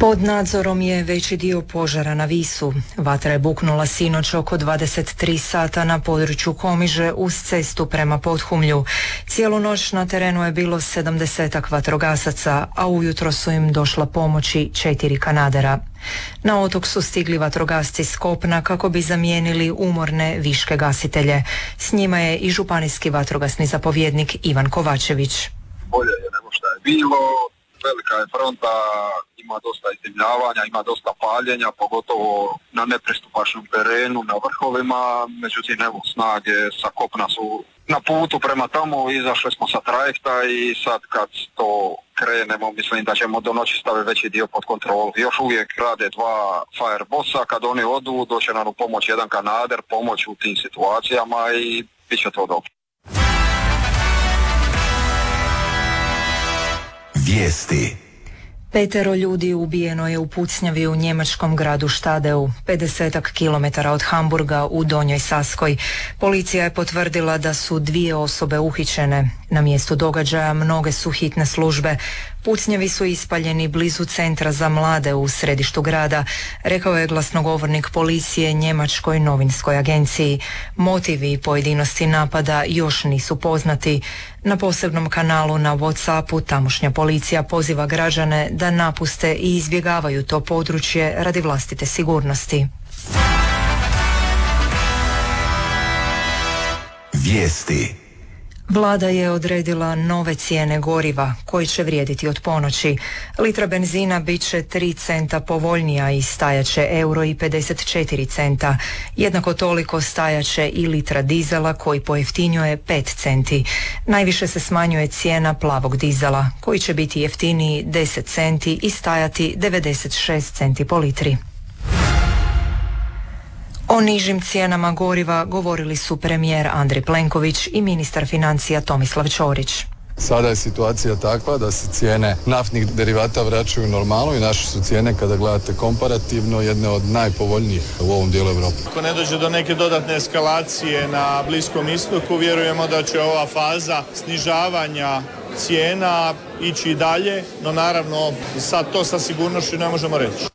Pod nadzorom je veći dio požara na Visu. Vatra je buknula sinoć oko 23 sata na području Komiže uz cestu prema Podhumlju. Cijelu noć na terenu je bilo 70-ak vatrogasaca, a ujutro su im došla pomoći 4 kanadera. Na otok su stigli vatrogasci s kopna kako bi zamijenili umorne viške gasitelje. S njima je i županijski vatrogasni zapovjednik Ivan Kovačević. Bolje je nego što je bilo, velika je fronta, ima dosta izdimljavanja, ima dosta paljenja, pogotovo na nepristupačnom terenu, na vrhovima, međutim evo snage sa kopna su na putu prema tamo, izašli smo sa trajekta i sad kad to krenemo, mislim da ćemo do noći staviti veći dio pod kontrolu. Još uvijek rade 2 firebossa, kad oni odu, doće nam u pomoć jedan kanader, pomoć u tim situacijama i bit će to dobro. Vijesti. 5 ljudi ubijeno je u pucnjavi u njemačkom gradu Štadeu, 50 kilometara od Hamburga u Donjoj Saskoj. Policija je potvrdila da su 2 osobe uhićene. Na mjestu događaja mnoge su hitne službe. Pucnjavi su ispaljeni blizu centra za mlade u središtu grada, rekao je glasnogovornik policije njemačkoj novinskoj agenciji. Motivi i pojedinosti napada još nisu poznati. Na posebnom kanalu na WhatsAppu tamošnja policija poziva građane da napuste i izbjegavaju to područje radi vlastite sigurnosti. Vijesti. Vlada je odredila nove cijene goriva koji će vrijediti od ponoći. Litra benzina bit će 3 centa povoljnija i stajaće €1,54. Jednako toliko stajaće i litra dizela koji pojeftinjuje 5 centi. Najviše se smanjuje cijena plavog dizela koji će biti jeftiniji 10 centi i stajati 96 centi po litri. O nižim cijenama goriva govorili su premijer Andrej Plenković i ministar financija Tomislav Ćorić. Sada je situacija takva da se cijene naftnih derivata vraćaju normalno i naše su cijene, kada gledate komparativno, jedne od najpovoljnijih u ovom dijelu Europe. Ako ne dođe do neke dodatne eskalacije na Bliskom istoku, vjerujemo da će ova faza snižavanja cijena ići dalje, no naravno sad to sa sigurnošću ne možemo reći.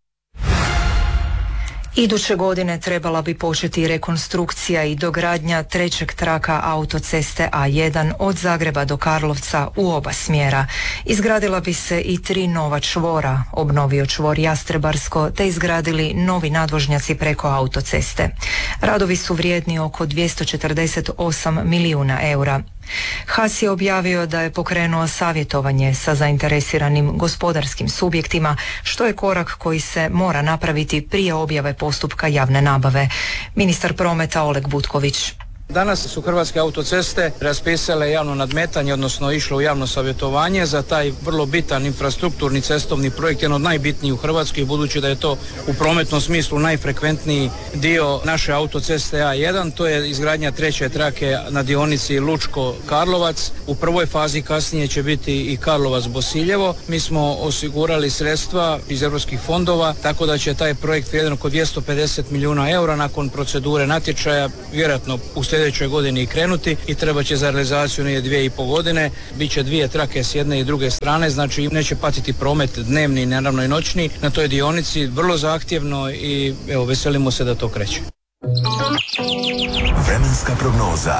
Iduće godine trebala bi početi rekonstrukcija i dogradnja 3. traka autoceste A1 od Zagreba do Karlovca u oba smjera. Izgradila bi se i 3 nova čvora, obnovio čvor Jastrebarsko te izgradili novi nadvožnjaci preko autoceste. Radovi su vrijedni oko 248 milijuna eura. HAC je objavio da je pokrenuo savjetovanje sa zainteresiranim gospodarskim subjektima, što je korak koji se mora napraviti prije objave postupka javne nabave. Ministar prometa Oleg Butković. Danas su Hrvatske autoceste raspisale javno nadmetanje, odnosno išlo u javno savjetovanje za taj vrlo bitan infrastrukturni cestovni projekt, jedan od najbitnijih u Hrvatskoj, budući da je to u prometnom smislu najfrekventniji dio naše autoceste A1, to je izgradnja 3. trake na dionici Lučko-Karlovac. U prvoj fazi kasnije će biti i Karlovac-Bosiljevo. Mi smo osigurali sredstva iz europskih fondova, tako da će taj projekt vrijedan oko 250 milijuna eura nakon procedure natječaja, vjerojatno u sljedećoj godini i krenuti i treba će za realizaciju 2,5 godine. Biće 2 trake s jedne i druge strane, znači neće patiti promet dnevni, naravno i noćni na toj dionici, vrlo zahtjevno i evo veselimo se da to kreće. Vremenska prognoza.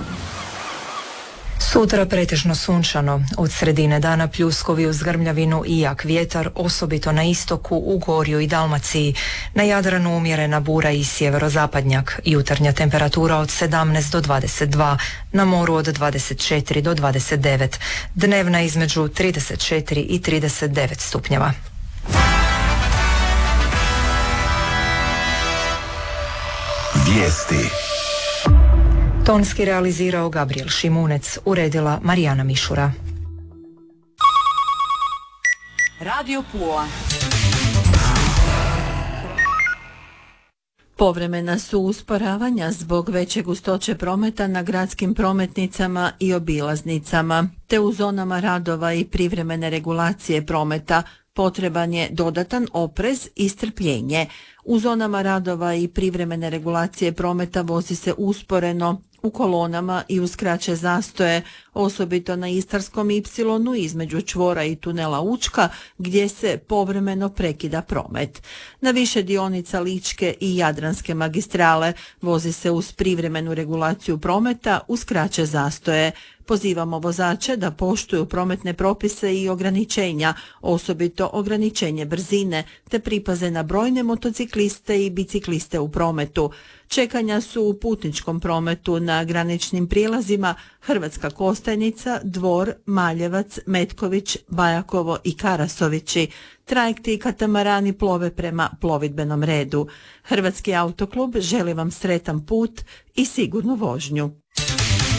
Sutra pretežno sunčano, od sredine dana pljuskovi uz grmljavinu i jak vjetar, osobito na istoku, u Gorju i Dalmaciji. Na Jadranu umjerena bura i sjeverozapadnjak. Jutarnja temperatura od 17 do 22, na moru od 24 do 29, dnevna između 34 i 39 stupnjeva. Vijesti. Tonski realizirao Gabriel Šimunec, uredila Marijana Mišura. Radio Pula. Povremena su usporavanja zbog veće gustoće prometa na gradskim prometnicama i obilaznicama, te u zonama radova i privremene regulacije prometa potreban je dodatan oprez i strpljenje. U zonama radova i privremene regulacije prometa vozi se usporeno, u kolonama i uz kraće zastoje, osobito na Istarskom ipsilonu između čvora i tunela Učka, gdje se povremeno prekida promet. Na više dionica Ličke i Jadranske magistrale vozi se uz privremenu regulaciju prometa uz kraće zastoje. Pozivamo vozače da poštuju prometne propise i ograničenja, osobito ograničenje brzine, te pripaze na brojne motocikliste i bicikliste u prometu. Čekanja su u putničkom prometu na graničnim prijelazima Hrvatska Kostajnica, Dvor, Maljevac, Metković, Bajakovo i Karasovići. Trajekti i katamarani plove prema plovidbenom redu. Hrvatski autoklub želi vam sretan put i sigurnu vožnju.